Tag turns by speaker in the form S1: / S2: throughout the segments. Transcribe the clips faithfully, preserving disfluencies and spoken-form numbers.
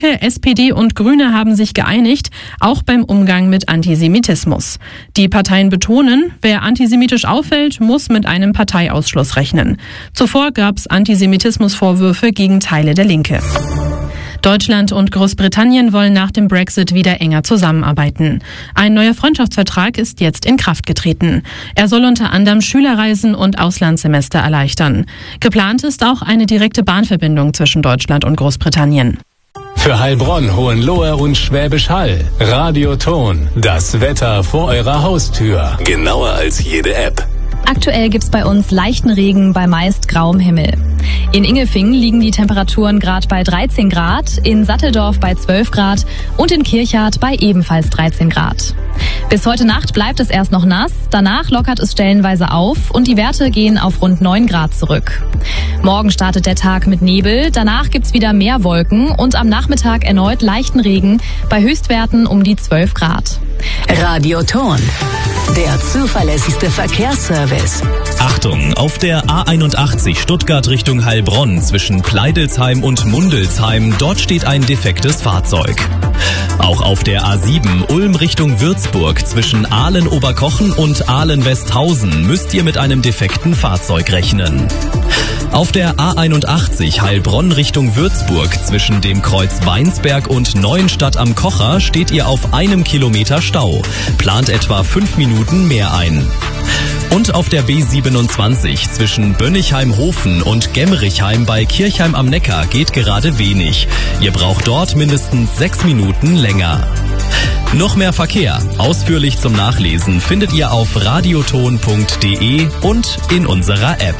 S1: S P D und Grüne haben sich geeinigt, auch beim Umgang mit Antisemitismus. Die Parteien betonen, wer antisemitisch auffällt, muss mit einem Parteiausschluss rechnen. Zuvor gab es Antisemitismusvorwürfe gegen Teile der Linke. Deutschland und Großbritannien wollen nach dem Brexit wieder enger zusammenarbeiten. Ein neuer Freundschaftsvertrag ist jetzt in Kraft getreten. Er soll unter anderem Schülerreisen und Auslandssemester erleichtern. Geplant ist auch eine direkte Bahnverbindung zwischen Deutschland und Großbritannien.
S2: Für Heilbronn, Hohenlohe und Schwäbisch Hall. Radioton. Das Wetter vor eurer Haustür. Genauer als jede App.
S3: Aktuell gibt's bei uns leichten Regen bei meist grauem Himmel. In Ingelfingen liegen die Temperaturen gerade bei dreizehn Grad, in Satteldorf bei zwölf Grad und in Kirchhardt bei ebenfalls dreizehn Grad. Bis heute Nacht bleibt es erst noch nass, danach lockert es stellenweise auf und die Werte gehen auf rund neun Grad zurück. Morgen startet der Tag mit Nebel, danach gibt's wieder mehr Wolken und am Nachmittag erneut leichten Regen bei Höchstwerten um die zwölf Grad.
S4: Radioton, der zuverlässigste Verkehrsservice.
S5: Achtung, auf der A einundachtzig Stuttgart Richtung Heilbronn zwischen Pleidelsheim und Mundelsheim, dort steht ein defektes Fahrzeug. Auch auf der A sieben Ulm Richtung Würzburg zwischen Ahlen-Oberkochen und Ahlen-Westhausen müsst ihr mit einem defekten Fahrzeug rechnen. Auf der A einundachtzig Heilbronn Richtung Würzburg zwischen dem Kreuz Weinsberg und Neuenstadt am Kocher steht ihr auf einem Kilometer Stau. Plant etwa fünf Minuten mehr ein. Und auf der B siebenundzwanzig zwischen Bönnigheim-Hofen und Gemmerichheim bei Kirchheim am Neckar geht gerade wenig. Ihr braucht dort mindestens sechs Minuten länger. Noch mehr Verkehr, ausführlich zum Nachlesen, findet ihr auf radioton punkt de und in unserer App.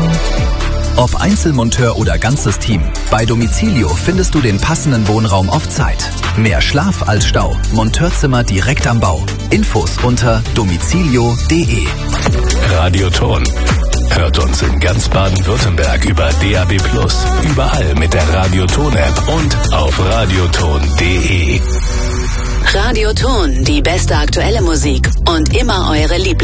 S6: Ob Einzelmonteur oder ganzes Team, bei Domicilio findest du den passenden Wohnraum auf Zeit. Mehr Schlaf als Stau. Monteurzimmer direkt am Bau. Infos unter domicilio punkt de.
S2: Radioton. Hört uns in ganz Baden-Württemberg über D A B plus, überall mit der Radioton-App und auf radioton punkt de.
S4: Radioton, die beste aktuelle Musik und immer eure Lieblings